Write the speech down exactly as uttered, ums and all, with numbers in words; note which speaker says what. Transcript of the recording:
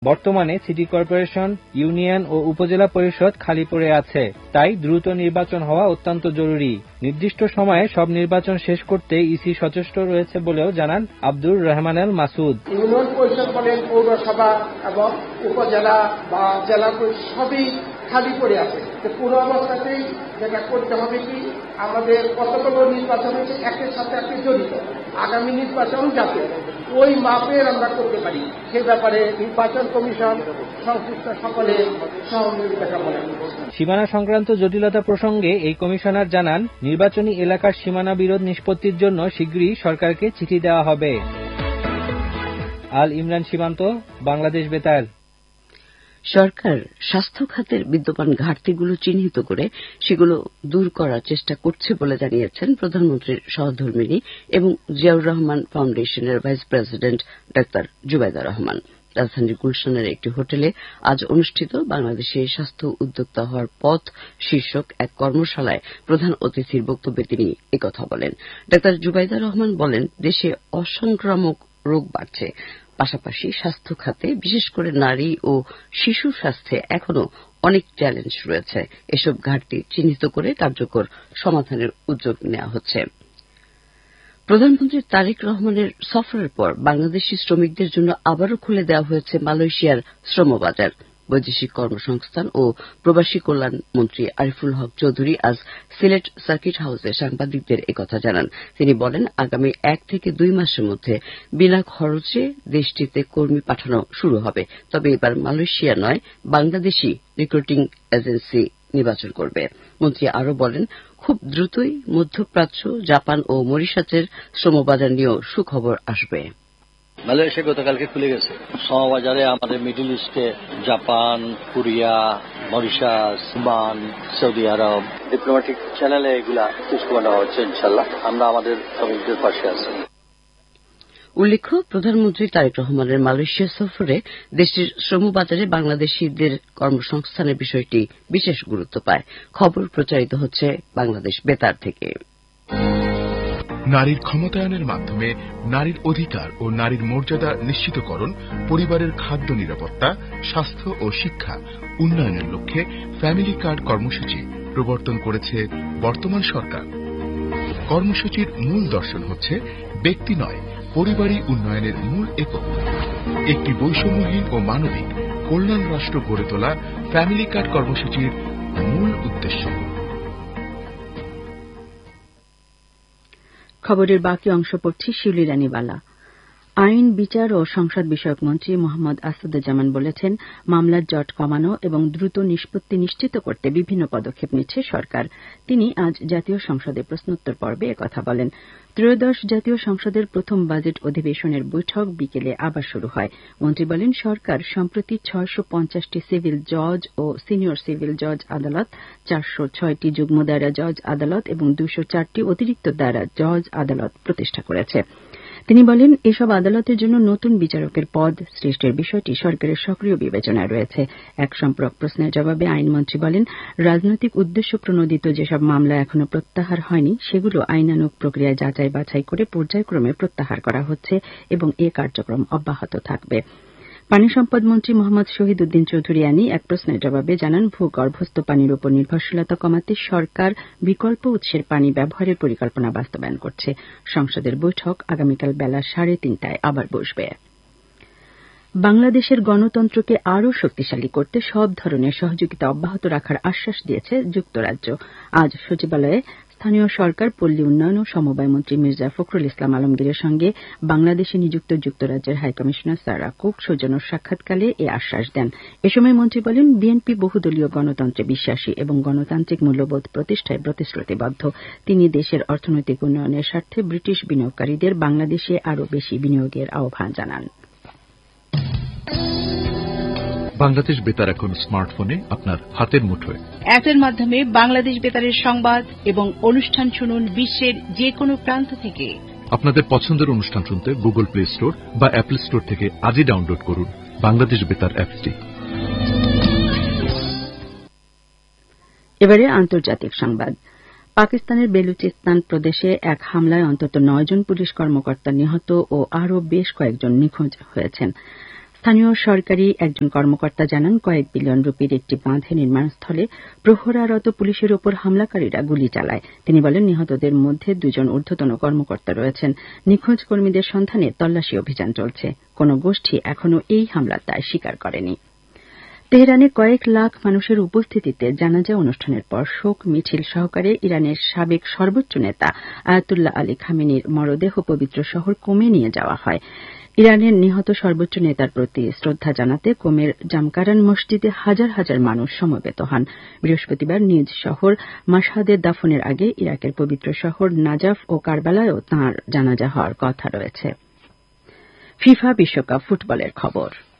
Speaker 1: বর্তমানে city corporation, union ও উপজেলা পরিষদ খালি পড়ে আছে, তাই দ্রুত নির্বাচন হওয়া অত্যন্ত জরুরি। নির্দিষ্ট সময়ে সব নির্বাচন শেষ করতে ইসি সচেষ্ট রয়েছে বলেও জানান আব্দুর রহমান আল মাসুদ।
Speaker 2: ইউনিয়ন পরিষদ বলেন, পৌরসভা এবং উপজেলা বা জেলা পরিষদ সবই খালি পড়ে আছে। পুরো অবস্থাতেই যেটা করতে হবে কি, আমাদের কতগুলো নির্বাচন হয়েছে একের সাথে একে জড়িত, আগামী নির্বাচন যাতে ওই মাপের আমরা করতে পারি সে ব্যাপারে নির্বাচন কমিশন সংশ্লিষ্ট সকলে সহযোগিতা কামনা করছেন।
Speaker 1: সীমানা সংক্রান্ত জটিলতা প্রসঙ্গে এই কমিশনার জানান, নির্বাচনী এলাকার সীমানা বিরোধ নিষ্পত্তির জন্য শীঘ্রই সরকারকে চিঠি দেওয়া হবে। আল ইমরান সীমান্ত, বাংলাদেশ বেতার।
Speaker 3: সরকার স্বাস্থ্য খাতের বিদ্যমান ঘাটতিগুলো চিহ্নিত করে সেগুলো দূর করার চেষ্টা করছে বলে জানিয়েছেন প্রধানমন্ত্রীর সহধর্মিণী এবং জিয়াউর রহমান ফাউন্ডেশনের vice president doctor Zubaida Rahman. রাজধানীর গুলশানের একটি হোটেলে আজ অনুষ্ঠিত বাংলাদেশে স্বাস্থ্য উদ্যোক্তা হওয়ার পথ শীর্ষক এক কর্মশালায় প্রধান অতিথির বক্তব্যে তিনি একথা বলেন। ডাক্তার জুবাইদা রহমান বলেন, দেশে অসংক্রামক রোগ বাড়ছে, পাশাপাশি স্বাস্থ্য খাতে বিশেষ করে নারী ও শিশু স্বাস্থ্যে এখনো অনেক চ্যালেঞ্জ রয়েছে। এসব ঘাটতি চিহ্নিত করে কার্যকর সমাধানের উদ্যোগ নেওয়া হচ্ছে। প্রধানমন্ত্রী তারেক রহমানের সফরের পর বাংলাদেশি শ্রমিকদের জন্য আবারও খুলে দেওয়া হয়েছে মালয়েশিয়ার শ্রমবাজার। বৈদেশিক কর্মসংস্থান ও প্রবাসী কল্যাণ মন্ত্রী আরিফুল হক চৌধুরী আজ সিলেট সার্কিট হাউসে সাংবাদিকদের একথা জানান। তিনি বলেন, আগামী এক থেকে দুই মাসের মধ্যে বিনা খরচে দেশটিতে কর্মী পাঠানো শুরু হবে। তবে এবার মালয়েশিয়া নয়, বাংলাদেশি রিক্রুটিং এজেন্সি নির্বাচন করবে। মন্ত্রী আরও বলেন, খুব দ্রুতই মধ্যপ্রাচ্য, জাপান ও মরিশাসের শ্রমবাজার নিয়েও সুখবর আসবে।
Speaker 4: মালয়েশিয়া গতকালকে খুলে গেছে শ্রমবাজারে। আমাদের মিডল ইস্টে Japan, Korea, Mauritius, Oman, Saudi আরব ডিপ্লোম্যাটিক চ্যানেলে এগুলা সুষ্ঠুভাবে হচ্ছে। ইনশাল্লাহ আমরা আমাদের শ্রমিকদের পাশে আছি।
Speaker 3: উল্লেখ্য, প্রধানমন্ত্রী তারেক রহমানের মালয়েশিয়া সফরে দেশটির শ্রমবাজারে বাংলাদেশিদের কর্মসংস্থানের বিষয়টি বিশেষ গুরুত্ব পায়। খবর প্রচারিত হচ্ছে বাংলাদেশ বেতার থেকে।
Speaker 5: নারীর ক্ষমতায়নের মাধ্যমে নারীর অধিকার ও নারীর মর্যাদা নিশ্চিতকরণ, পরিবারের খাদ্য নিরাপত্তা, স্বাস্থ্য ও শিক্ষা উন্নয়নের লক্ষ্যে ফ্যামিলি কার্ড কর্মসূচি প্রবর্তন করেছে বর্তমান সরকার। কর্মসূচির মূল দর্শন হচ্ছে ব্যক্তি নয়, পরিবারই উন্নয়নের মূল একক। একটি বৈষম্যহীন ও মানবিক কল্যাণ রাষ্ট্র গড়ে তোলা ফ্যামিলি কার্ড কর্মসূচির মূল উদ্দেশ্য।
Speaker 6: খবরের বাকি অংশ পড়ছি শিউলি রানীবালা। আইন, বিচার ও সংসদ বিষয়ক মন্ত্রী মোহাম্মদ আসাদুজ্জামান বলেছেন, মামলার জট কমানো এবং দ্রুত নিষ্পত্তি নিশ্চিত করতে বিভিন্ন পদক্ষেপ নিচ্ছে সরকার। তিনি আজ জাতীয় সংসদে প্রশ্নোত্তর পর্বে একথা বলেন। ত্রয়োদশ জাতীয় সংসদের প্রথম বাজেট অধিবেশনের বৈঠক বিকেলে আবার শুরু হয়। মন্ত্রী বলেন, সরকার সম্প্রতি ছয়শ পঞ্চাশটি সিভিল জজ ও সিনিয়র সিভিল জজ আদালত, চারশো ছয়টি যুগ্ম দায়রা জজ আদালত এবং দুইশো চারটি অতিরিক্ত দায়রা জজ আদালত প্রতিষ্ঠা করেছে। তিনি বলেন, এসব আদালতের জন্য নতুন বিচারকের পদ সৃষ্টির বিষয়টি সরকারের সক্রিয় বিবেচনায় রয়েছে। এক সম্পূরক প্রশ্নের জবাবে আইনমন্ত্রী বলেন, রাজনৈতিক উদ্দেশ্য প্রণোদিত যেসব মামলা এখনো প্রত্যাহার হয়নি সেগুলো আইনানুগ প্রক্রিয়ায় যাচাই বাছাই করে পর্যায়ক্রমে প্রত্যাহার করা হচ্ছে এবং এ কার্যক্রম অব্যাহত থাকবে। পানি সম্পদ মন্ত্রী মোহাম্মদ শহীদ উদ্দিন চৌধুরী আনি এক প্রশ্নের জবাবে জানান, ভূগর্ভস্থ পানির উপর নির্ভরশীলতা কমাতে সরকার বিকল্প উৎসের পানি ব্যবহারের পরিকল্পনা বাস্তবায়ন করছে। সংসদের বৈঠক আগামীকাল বেলা সাড়ে তিনটায় আবার বসবে। বাংলাদেশের গণতন্ত্রকে আরও শক্তিশালী করতে সব ধরনের সহযোগিতা অব্যাহত রাখার আশ্বাস দিয়েছে যুক্তরাজ্য। আজ সচিবালয়ে স্থানীয় সরকার, পল্লী উন্নয়ন ও সমবায় মন্ত্রী মির্জা ফখরুল ইসলাম আলমগীরের সঙ্গে বাংলাদেশে নিযুক্ত যুক্তরাজ্যের হাইকমিশনার সারা কুক সৌজন্য সাক্ষাৎকালে এ আশ্বাস দেন। এ সময় মন্ত্রী বলেন, বিএনপি বহুদলীয় গণতন্ত্রে বিশ্বাসী এবং গণতান্ত্রিক মূল্যবোধ প্রতিষ্ঠায় প্রতিশ্রুতিবদ্ধ। তিনি দেশের অর্থনৈতিক উন্নয়নের স্বার্থে ব্রিটিশ বিনিয়োগকারীদের বাংলাদেশে আরও বেশি বিনিয়োগের আহ্বান জানান।
Speaker 7: বাংলাদেশ বেতার এখন স্মার্টফোনে আপনার হাতের মুঠোয়।
Speaker 8: অ্যাপের মাধ্যমে বাংলাদেশ বেতারের সংবাদ এবং অনুষ্ঠান শুনুন বিশ্বের যে কোনো প্রান্ত থেকে।
Speaker 7: আপনাদের পছন্দের অনুষ্ঠান শুনতে গুগল প্লে স্টোর বা অ্যাপল স্টোর থেকে আজই ডাউনলোড করুন বাংলাদেশ বেতার অ্যাপটি।
Speaker 6: এবারে আন্তর্জাতিক সংবাদ। পাকিস্তানের বেলুচিস্তান প্রদেশে এক হামলায় অন্তত নয় জন পুলিশ কর্মকর্তা নিহত ও আরও বেশ কয়েকজন নিখোঁজ হয়েছেন। স্থানীয় সরকারি একজন কর্মকর্তা জানান, কয়েক বিলিয়ন রুপির একটি বাঁধের নির্মাণস্থলে প্রহরারত পুলিশের ওপর হামলাকারীরা গুলি চালায়। তিনি বলেন, নিহতদের মধ্যে দুজন ঊর্ধ্বতন কর্মকর্তা রয়েছেন। নিখোঁজ কর্মীদের সন্ধানে তল্লাশি অভিযান চলছে। কোন গোষ্ঠী এখনও এই হামলার দায় স্বীকার করেনি। তেহরানে কয়েক লাখ মানুষের উপস্থিতিতে জানাজা অনুষ্ঠানের পর শোক মিছিল সহকারে ইরানের সাবেক সর্বোচ্চ নেতা আয়াতুল্লাহ আলী খামেনির মরদেহ পবিত্র শহর কোমে নিয়ে যাওয়া হয়। ইরানের নিহত সর্বোচ্চ নেতার প্রতি শ্রদ্ধা জানাতে কোমের জামকারান মসজিদে হাজার হাজার মানুষ সমবেত হন। বৃহস্পতিবার নিজ শহর মাশহাদে দাফনের আগে ইরাকের পবিত্র শহর নাজাফ ও কারবালায়ও তাঁর জানাজা হওয়ার কথা রয়েছে। ফিফা বিশ্বকাপ ফুটবলের খবর।